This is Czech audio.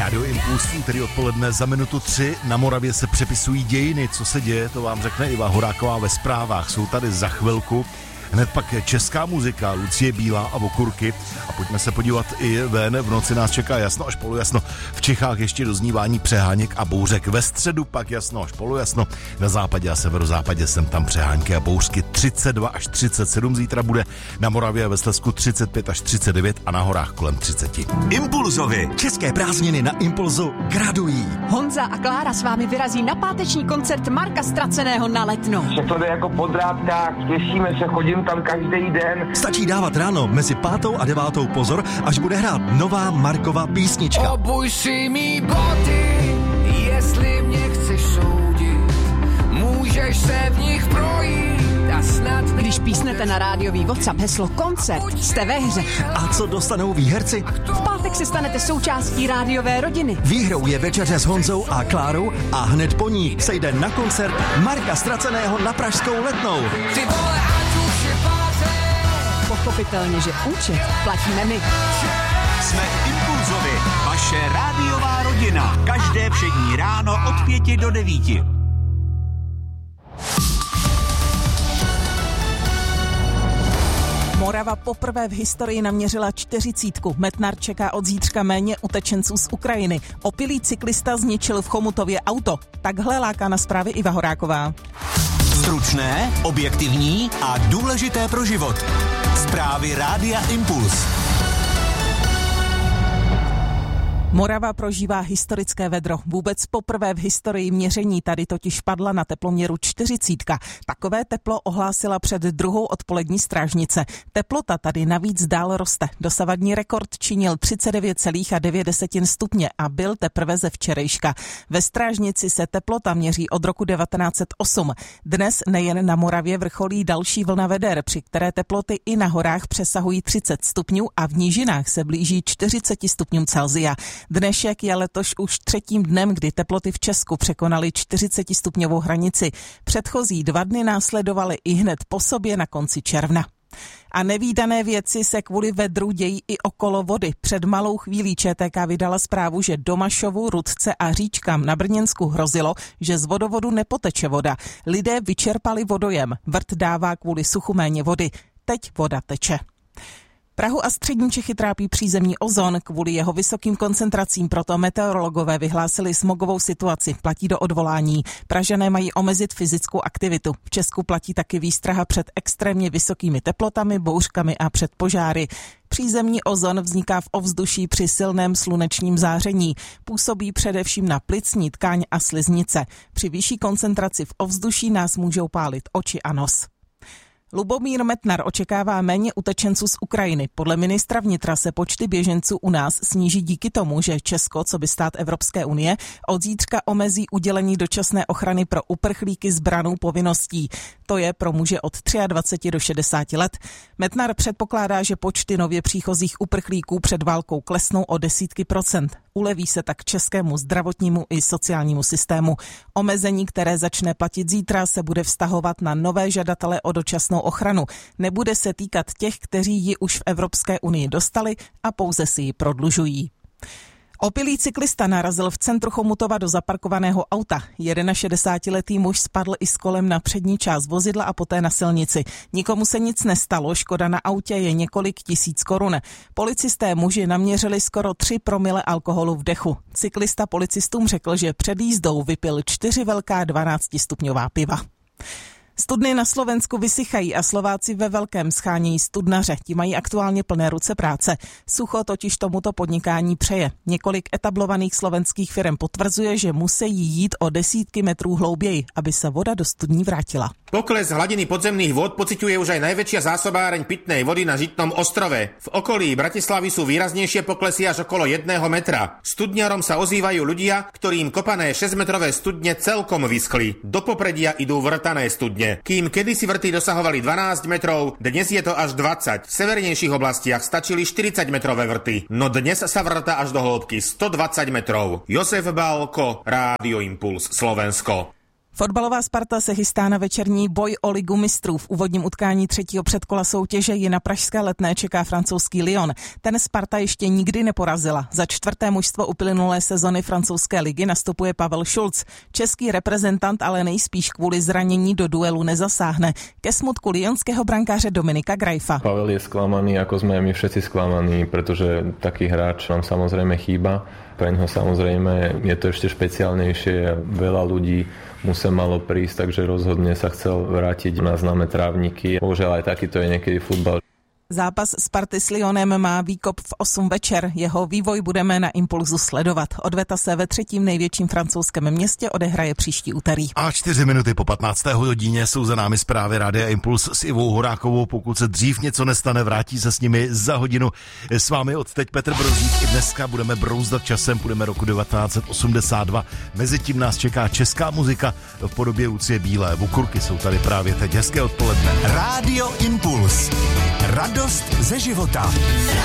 Rádio Impuls, který odpoledne za minutu 3 na Moravě se přepisují dějiny. Co se děje, to vám řekne Iva Horáková ve zprávách. Jsou tady za chvilku. Hned pak česká muzika, Lucie Bílá a Okurky. A pojďme se podívat i ven. V noci nás čeká jasno až polojasno. V Čechách ještě doznívání přeháněk a bouřek. Ve středu pak jasno až polojasno. Na západě a severozápadě sem tam přehánky a bouřky. 32 až 37 zítra bude. Na Moravě a ve Slezsku 35 až 39 a na horách kolem 30. Impulzovi. České prázdniny na Impulzu gradují. Honza a Klára s vámi vyrazí na páteční koncert Marka Ztraceného na Letno. Všechno jde jako po drátkách, těšíme se, chodím tam každý den. Stačí dávat ráno mezi 5. a 9. pozor, až bude hrát nová Markova písnička. Obuj si mý boty, jestli mě chceš soudit, můžeš se v nich projít a snad... Když písnete na rádiový WhatsApp heslo koncert, jste ve hře. A co dostanou výherci? V pátek se stanete součástí rádiové rodiny. Výhrou je večeře s Honzou a Klárou a hned po ní se jde na koncert Marka Ztraceného na pražskou Letnou. Ty vole, ať už je pátek. Pochopitelně, že účet platíme my. Jsme Impulzovi, vaše rádiová rodina. Každé všední ráno od 5 do 9. Morava poprvé v historii naměřila 40. Metnar čeká od zítřka méně utečenců z Ukrajiny. Opilý cyklista zničil v Chomutově auto. Takhle láká na zprávy Iva Horáková. Stručné, objektivní a důležité pro život. Zprávy Rádia Impuls. Morava prožívá historické vedro. Vůbec poprvé v historii měření tady totiž padla na teploměru 40. Takové teplo ohlásila před druhou odpolední strážnice. Teplota tady navíc dál roste. Dosavadní rekord činil 39,9 stupně a byl teprve ze včerejška. Ve strážnici se teplota měří od roku 1908. Dnes nejen na Moravě vrcholí další vlna veder, při které teploty i na horách přesahují 30 stupňů a v nížinách se blíží 40 stupňům Celsia. Dnešek je letoš už 3. dnem, kdy teploty v Česku překonaly 40stupňovou hranici. Předchozí 2 dny následovaly i hned po sobě na konci června. A nevídané věci se kvůli vedru dějí i okolo vody. Před malou chvílí ČTK vydala zprávu, že Domašovu, Rudce a Říčkám na Brněnsku hrozilo, že z vodovodu nepoteče voda. Lidé vyčerpali vodojem. Vrt dává kvůli suchu méně vody. Teď voda teče. Prahu a střední Čechy trápí přízemní ozon. Kvůli jeho vysokým koncentracím proto meteorologové vyhlásili smogovou situaci. Platí do odvolání. Pražané mají omezit fyzickou aktivitu. V Česku platí taky výstraha před extrémně vysokými teplotami, bouřkami a před požáry. Přízemní ozon vzniká v ovzduší při silném slunečním záření. Působí především na plicní tkáň a sliznice. Při vyšší koncentraci v ovzduší nás můžou pálit oči a nos. Lubomír Metnar očekává méně utečenců z Ukrajiny. Podle ministra vnitra se počty běženců u nás sníží díky tomu, že Česko, co by stát Evropské unie, od zítřka omezí udělení dočasné ochrany pro uprchlíky s brannou povinností. To je pro muže od 23 do 60 let. Metnar předpokládá, že počty nově příchozích uprchlíků před válkou klesnou o desítky procent. Uleví se tak českému zdravotnímu i sociálnímu systému. Omezení, které začne platit zítra, se bude vztahovat na nové žadatele o dočasnou ochranu. Nebude se týkat těch, kteří ji už v Evropské unii dostali a pouze si ji prodlužují. Opilý cyklista narazil v centru Chomutova do zaparkovaného auta. 61letý muž spadl i s kolem na přední část vozidla a poté na silnici. Nikomu se nic nestalo, škoda na autě je několik tisíc korun. Policisté muži naměřili skoro 3 promile alkoholu v dechu. Cyklista policistům řekl, že před jízdou vypil 4 velká 12stupňová piva. Studny na Slovensku vysychají a Slováci ve velkém schánějí studnaře. Ti mají aktuálně plné ruce práce. Sucho totiž tomuto podnikání přeje. Několik etablovaných slovenských firem potvrzuje, že musí jít o desítky metrů hlouběji, aby se voda do studní vrátila. Pokles hladiny podzemných vôd pociťuje už aj najväčšia zásobáreň pitnej vody na Žitnom ostrove. V okolí Bratislavy sú výraznejšie poklesy až okolo 1 metra. Studňarom sa ozývajú ľudia, ktorým kopané 6-metrové studne celkom vyschli. Do popredia idú vrtané studne. Kým kedysi vrty dosahovali 12 metrov, dnes je to až 20. V severnejších oblastiach stačili 40-metrové vrty, no dnes sa vrta až do hĺbky 120 metrov. Jozef Bálko, Rádio Impuls, Slovensko. Fotbalová Sparta se chystá na večerní boj o ligu mistrů. V úvodním utkání třetího předkola soutěže ji na pražské Letné čeká francouzský Lyon. Ten Sparta ještě nikdy neporazila. Za čtvrté mužstvo uplynulé sezony francouzské ligy nastupuje Pavel Šulc. Český reprezentant ale nejspíš kvůli zranění do duelu nezasáhne. Ke smutku lyonského brankáře Dominika Grajfa. Pavel je sklamaný, ako sme my všetci sklamaní, pretože taký hráč nám samozrejme chýba. Pre ňoho samozrejme je to ešte špeciálnejšie. Veľa ľudí mu sa malo prísť, takže rozhodne sa chcel vrátiť na známe trávniky. Bohužiaľ aj takýto je niekedy futbal. Zápas Sparty s Lyonem má výkop v 8 večer. Jeho vývoj budeme na Impulzu sledovat. Odveta se ve třetím největším francouzském městě odehraje příští úterý. A 4 minuty po 15. hodině jsou za námi zprávy Rádia Impuls s Ivou Horákovou. Pokud se dřív něco nestane, vrátí se s nimi za hodinu. S vámi odteď Petr Brozík. I dneska budeme brouzdat časem, budeme roku 1982. Mezitím nás čeká česká muzika v podobě Lucie Bílé. Okurky jsou tady právě teď. Hezké odpoledne. Rádio Impuls. Radost ze života.